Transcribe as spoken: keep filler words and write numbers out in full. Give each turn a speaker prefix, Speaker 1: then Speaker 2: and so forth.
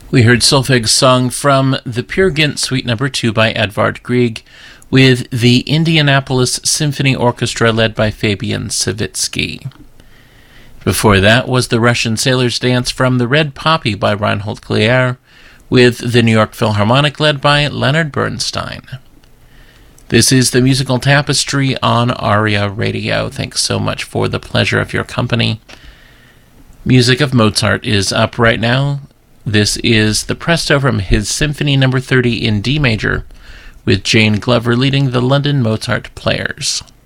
Speaker 1: We heard Solveig's song from the Peer Gynt Suite Number two by Edvard Grieg with the Indianapolis Symphony Orchestra led by Fabian Savitsky. Before that was the Russian Sailor's Dance from the Red Poppy by Reinhold Klier with the New York Philharmonic led by Leonard Bernstein. This is the Musical Tapestry on ARIA Radio. Thanks so much for the pleasure of your company. Music of Mozart is up right now. This is the Presto from his Symphony Number thirty in D major, with Jane Glover leading the London Mozart Players.